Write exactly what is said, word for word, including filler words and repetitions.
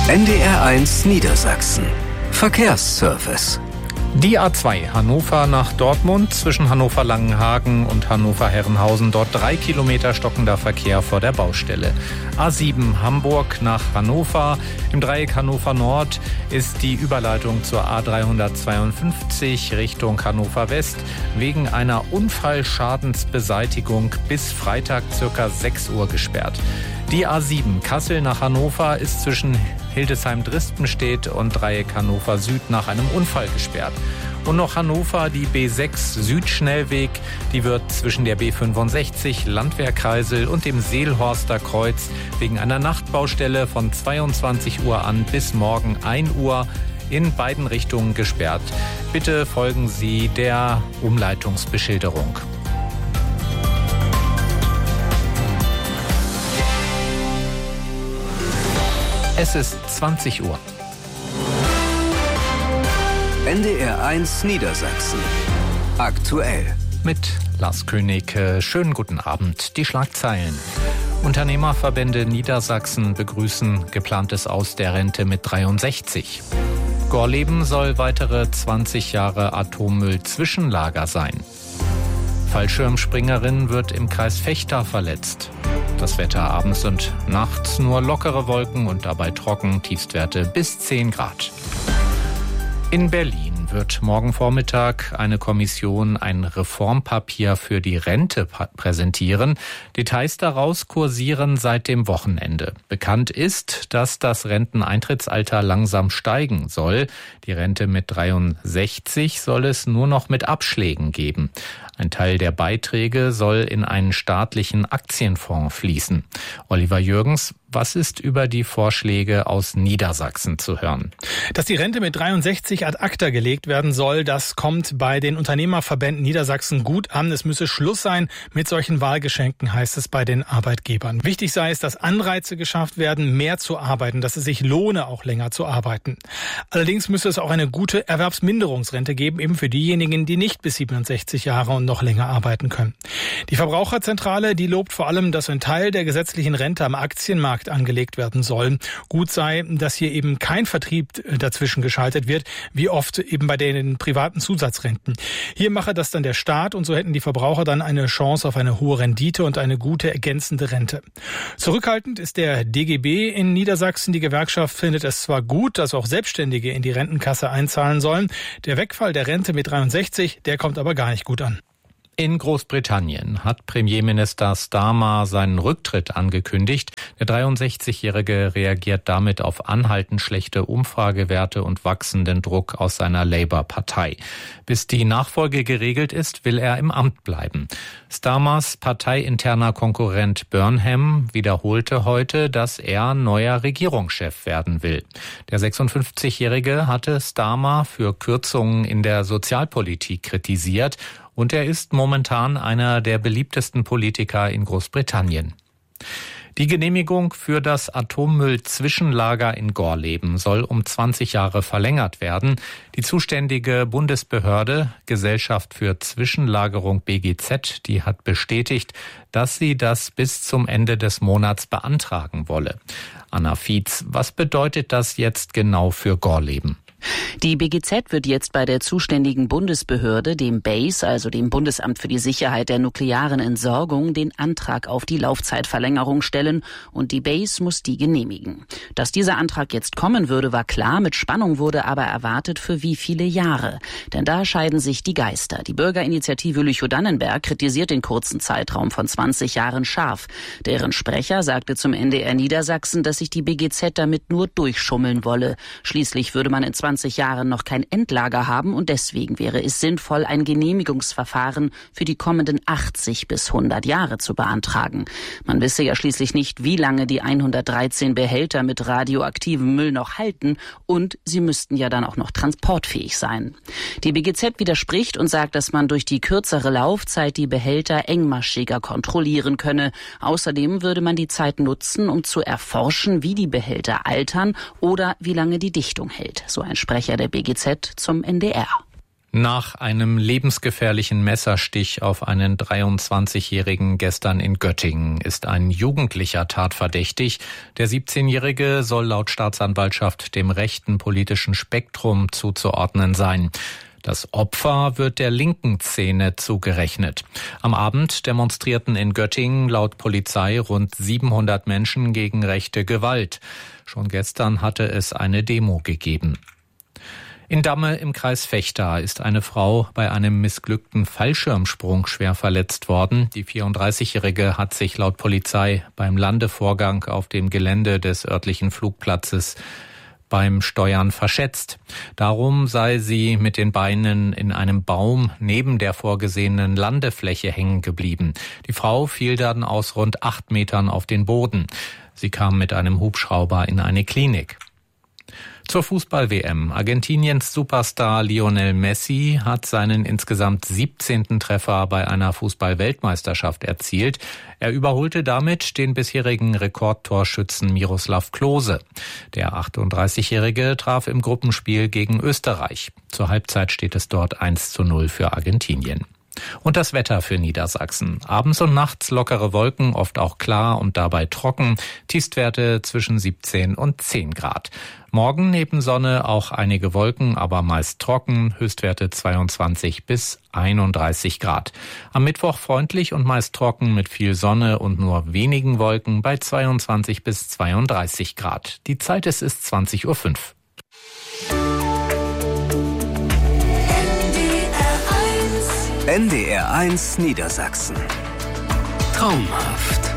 N D R eins Niedersachsen. Verkehrsservice. Die A zwei Hannover nach Dortmund zwischen Hannover-Langenhagen und Hannover-Herrenhausen. Dort drei Kilometer stockender Verkehr vor der Baustelle. A sieben Hamburg nach Hannover. Im Dreieck Hannover Nord ist die Überleitung zur A dreihundertzweiundfünfzig Richtung Hannover West wegen einer Unfallschadensbeseitigung bis Freitag circa sechs Uhr gesperrt. Die A sieben Kassel nach Hannover ist zwischen Hildesheim-Dristenstedt und Dreieck Hannover Süd nach einem Unfall gesperrt. Und noch Hannover, die B sechs Südschnellweg, die wird zwischen der B fünfundsechzig Landwehrkreisel und dem Seelhorster Kreuz wegen einer Nachtbaustelle von zweiundzwanzig Uhr an bis morgen ein Uhr in beiden Richtungen gesperrt. Bitte folgen Sie der Umleitungsbeschilderung. Es ist zwanzig Uhr. N D R eins Niedersachsen. Aktuell. Mit Lars König. Schönen guten Abend. Die Schlagzeilen. Unternehmerverbände Niedersachsen begrüßen geplantes Aus der Rente mit dreiundsechzig. Gorleben soll weitere zwanzig Jahre Atommüll-Zwischenlager sein. Fallschirmspringerin wird im Kreis Vechta verletzt. Das Wetter abends und nachts nur lockere Wolken und dabei trocken, Tiefstwerte bis zehn Grad. In Berlin wird morgen Vormittag eine Kommission ein Reformpapier für die Rente präsentieren. Details daraus kursieren seit dem Wochenende. Bekannt ist, dass das Renteneintrittsalter langsam steigen soll. Die Rente mit dreiundsechzig soll es nur noch mit Abschlägen geben. Ein Teil der Beiträge soll in einen staatlichen Aktienfonds fließen. Oliver Jürgens, was ist über die Vorschläge aus Niedersachsen zu hören? Dass die Rente mit dreiundsechzig ad acta gelegt werden soll, das kommt bei den Unternehmerverbänden Niedersachsen gut an. Es müsse Schluss sein mit solchen Wahlgeschenken, heißt es bei den Arbeitgebern. Wichtig sei es, dass Anreize geschafft werden, mehr zu arbeiten, dass es sich lohne, auch länger zu arbeiten. Allerdings müsse es auch eine gute Erwerbsminderungsrente geben, eben für diejenigen, die nicht bis siebenundsechzig Jahre und noch länger arbeiten können. Die Verbraucherzentrale, die lobt vor allem, dass ein Teil der gesetzlichen Rente am Aktienmarkt angelegt werden soll. Gut sei, dass hier eben kein Vertrieb dazwischen geschaltet wird, wie oft eben bei den privaten Zusatzrenten. Hier mache das dann der Staat und so hätten die Verbraucher dann eine Chance auf eine hohe Rendite und eine gute ergänzende Rente. Zurückhaltend ist der D G B in Niedersachsen. Die Gewerkschaft findet es zwar gut, dass auch Selbstständige in die Rentenkasse einzahlen sollen. Der Wegfall der Rente mit dreiundsechzig, der kommt aber gar nicht gut an. In Großbritannien hat Premierminister Starmer seinen Rücktritt angekündigt. Der dreiundsechzigjährige reagiert damit auf anhaltend schlechte Umfragewerte und wachsenden Druck aus seiner Labour-Partei. Bis die Nachfolge geregelt ist, will er im Amt bleiben. Starmers parteiinterner Konkurrent Burnham wiederholte heute, dass er neuer Regierungschef werden will. Der sechsundfünfzigjährige hatte Starmer für Kürzungen in der Sozialpolitik kritisiert. Und er ist momentan einer der beliebtesten Politiker in Großbritannien. Die Genehmigung für das Atommüll-Zwischenlager in Gorleben soll um zwanzig Jahre verlängert werden. Die zuständige Bundesbehörde, Gesellschaft für Zwischenlagerung B G Z, die hat bestätigt, dass sie das bis zum Ende des Monats beantragen wolle. Anna Fietz, was bedeutet das jetzt genau für Gorleben? Die B G Z wird jetzt bei der zuständigen Bundesbehörde, dem B A S E, also dem Bundesamt für die Sicherheit der nuklearen Entsorgung, den Antrag auf die Laufzeitverlängerung stellen und die B A S E muss die genehmigen. Dass dieser Antrag jetzt kommen würde, war klar, mit Spannung wurde aber erwartet, für wie viele Jahre. Denn da scheiden sich die Geister. Die Bürgerinitiative Lüchow-Dannenberg kritisiert den kurzen Zeitraum von zwanzig Jahren scharf. Deren Sprecher sagte zum N D R Niedersachsen, dass sich die B G Z damit nur durchschummeln wolle. Schließlich würde man in zwanzig Jahren noch kein Endlager haben und deswegen wäre es sinnvoll, ein Genehmigungsverfahren für die kommenden achtzig bis hundert Jahre zu beantragen. Man wisse ja schließlich nicht, wie lange die hundertdreizehn Behälter mit radioaktivem Müll noch halten und sie müssten ja dann auch noch transportfähig sein. Die B G Z widerspricht und sagt, dass man durch die kürzere Laufzeit die Behälter engmaschiger kontrollieren könne. Außerdem würde man die Zeit nutzen, um zu erforschen, wie die Behälter altern oder wie lange die Dichtung hält. So ein Sprecher der B G Z zum N D R. Nach einem lebensgefährlichen Messerstich auf einen dreiundzwanzigjährigen gestern in Göttingen ist ein Jugendlicher tatverdächtig. Der siebzehnjährige soll laut Staatsanwaltschaft dem rechten politischen Spektrum zuzuordnen sein. Das Opfer wird der linken Szene zugerechnet. Am Abend demonstrierten in Göttingen laut Polizei rund siebenhundert Menschen gegen rechte Gewalt. Schon gestern hatte es eine Demo gegeben. In Damme im Kreis Vechta ist eine Frau bei einem missglückten Fallschirmsprung schwer verletzt worden. Die vierunddreißigjährige hat sich laut Polizei beim Landevorgang auf dem Gelände des örtlichen Flugplatzes beim Steuern verschätzt. Darum sei sie mit den Beinen in einem Baum neben der vorgesehenen Landefläche hängen geblieben. Die Frau fiel dann aus rund acht Metern auf den Boden. Sie kam mit einem Hubschrauber in eine Klinik. Zur Fußball-W M. Argentiniens Superstar Lionel Messi hat seinen insgesamt siebzehnten Treffer bei einer Fußball-Weltmeisterschaft erzielt. Er überholte damit den bisherigen Rekordtorschützen Miroslav Klose. Der achtunddreißigjährige traf im Gruppenspiel gegen Österreich. Zur Halbzeit steht es dort eins zu null für Argentinien. Und das Wetter für Niedersachsen. Abends und nachts lockere Wolken, oft auch klar und dabei trocken. Tiefstwerte zwischen siebzehn und zehn Grad. Morgen neben Sonne auch einige Wolken, aber meist trocken. Höchstwerte zweiundzwanzig bis einunddreißig Grad. Am Mittwoch freundlich und meist trocken mit viel Sonne und nur wenigen Wolken bei zweiundzwanzig bis zweiunddreißig Grad. Die Zeit ist, ist zwanzig Uhr fünf. N D R eins Niedersachsen. Traumhaft.